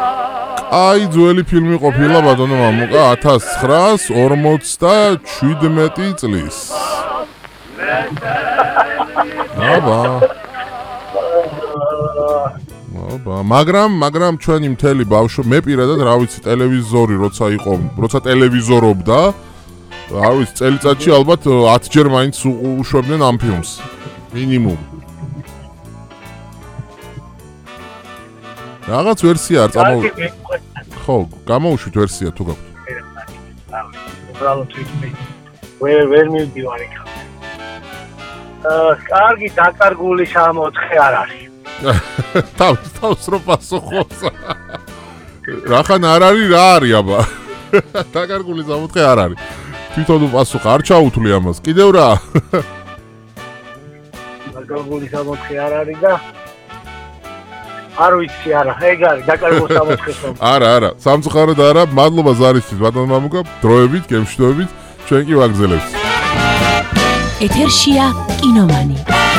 აი ძველი ფილმი ყოფილა ბატონო მამუკა 1957 წლის. მაგრამ ჩვენი მთელი ბავშვობა მე პირადად რა ვიცი ტელევიზორი როცა ტელევიზორობდა არ ვიცი წელიწადში ალბათ 10 ჯერ მაინც უშვებდნენ ამ ფილმს მინიმუმ რაღაც ვერსია არ ხო გამოუშვით ვერსია თუ გაქვთ უბრალოდ თვითმე ვერ მივდივარ იქ კარგი დაკარგული 64 არ არის თავს რო პასუხობს რახან არ არის რა არის აბა დაკარგული 64 არ არის თვითონ პასუხ არ ჩაუთვლი ამას კიდევ რა დაკარგული 64 არ არის და არ ვიცი არა ეგ არის დაკარგული 64 არა სამწუხაროდ არა მადლობა ზარისთვის ბატონო მამუკა დროებით გემშვიდობით ჩვენ კი ვაგზელებთ ეთერშია კინომანი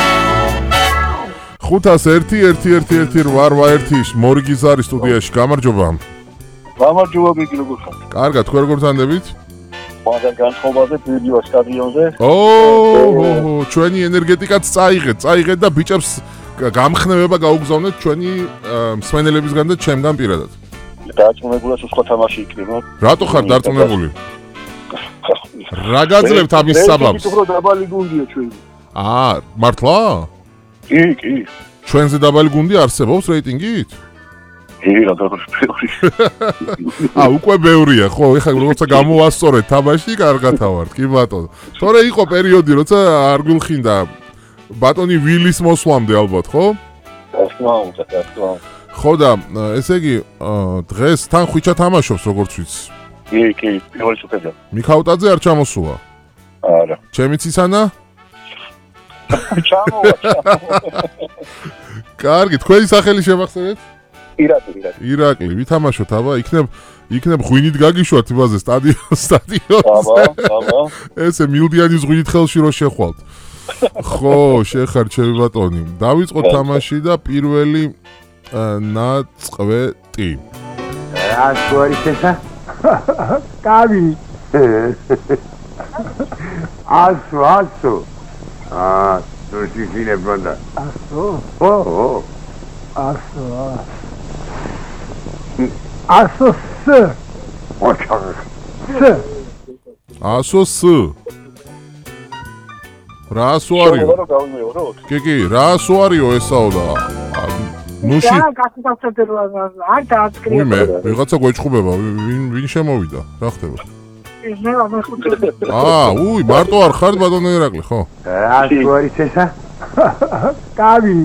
501-1-1-1 მორიგის არის სტუდიაში გამარჯობა გამარჯობა გიგი როგორ ხარ კარგად თქვენ როგორ გთანდებით მაგან განწყობაზე ვიდეო სტადიონზე ჩვენი ენერგეტიკაც წაიღეთ და ბიჭებს გამხნევება გაუგზავნეთ ჩვენი მსმენელებისგან და ჩემგან პირადად დარწმუნებულა სხვა თამაში იქნება რატო ხარ დარწმუნებული რა გაძლევთ ამის საბაბს უფრო დაბალი გუნდია ჩვენი მართლა კი ჩვენზე დაბალი გუნდი არსებობს რეიტინგით რა დაგვრჩები უკვე ბევრია ხო ეხლა როცა გამოასწორეთ თამაში კარგათა ვართ კი ბატონო თორე იყო პერიოდი როცა არ გულხინდა ბატონი ვილის მოსვლამდე ალბათ ხო ხო და ესე იგი დღეს თან ხვიჩა თამაშობს როგორც ვიცი კი პირველი სუფედა მიქაუტაძე არ ჩამოსულა არა ჩემი ცისანა ჩამოვა კარგი თქვენი სახელი შემახსენეთ ირაკლი ვითამაშოთ აბა იქნებ ღვინით გაგიშვათ იმაზე სტადიონზე ესე მილდიანის ღვინით ხელში რო შეხვალთ ხო შეხარ ჩემი ბატონი დავიწყოთ თამაში და პირველი ნაწყვეტი რა შორის ესა კავი ასო სუჩინე ბრანდა ასო რა სუარიო კი რა სუარიო ესაო და ნუში არ დააწყრია მე ვიღაცა გვეჭხუბება ვინ შემოვიდა რა ხდება მარტო არ ხარ ბატონო ირაკლი ხო რა შორის ესა კავი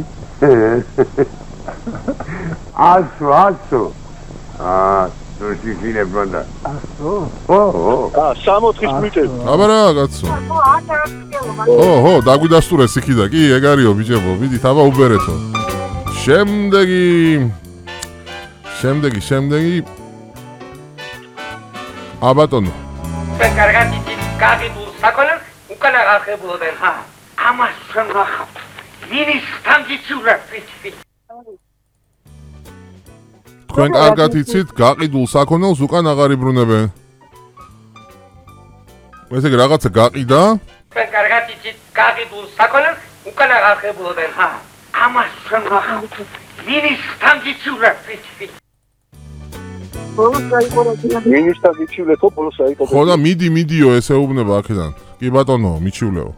ასო სუჩინე ბრანდა ასო 64 მიტევ აბა რა კაცო ხო დაგვიდასტურეს იქიდა კი ეგ არისო ბიჭებო მიდით აბა უბერეთო შემდეგი აბატონო ჩვენ კარგად იცით გაგიდულ საქონელს უკანა აღებულობენ ამას ჩვენ ვახავთ ვინის თამჯიცურებს ვიცით თქვენ კარგად იცით გაყიდულ საქონელს უკან აღარ იბრუნებენ ესე იგი რაღაცა გაყიდა ჩვენ კარგად იცით გაგიდულ საქონელს უკან აღებულობენ ამას ჩვენ ვახავთ ვინის თამჯიცურებს ვიცით მინის თამჯიჩულე ხო ხო და მიდიო ესე უბნება აქედან კი ბატონო მიჩივლეო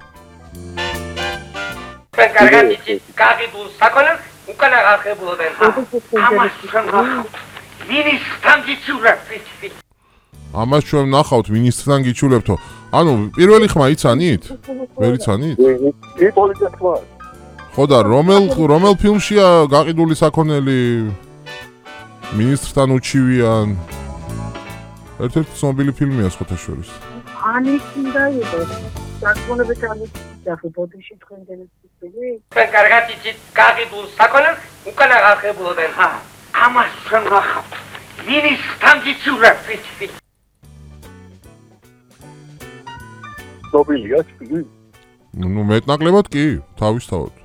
ჩვენ კარგად იცით გაგიდულ საქონელს უკან აღებულობენ ამას ჩვენ ვახავთ ვინის თამჯიცურებს ვიცით ამას ჩვენ ნახავთ მინისტრთან გიჩულებთო ანუ პირველი ხმა იცანით ვერ იცანით კი პოლიტიკა ხო და რომელ ფილმშია გაყიდული საქონელი მინისტრთან უჩივიან ერთ-ერთი ცნობილი ფილმია სხვათა შორის ანიკინდა იყო საკონებეთ ანიკინდა ფოტოში თქვენ დელესტილი ჩვენ კარგად იცით გაგიდულ საქონელს უკან აღებულობენ ამას ჩვენ ვახავთ ვინის თამჯიცურებს ვიცით ცნობილია ნუ მეტნაკლებად კი თავისთავად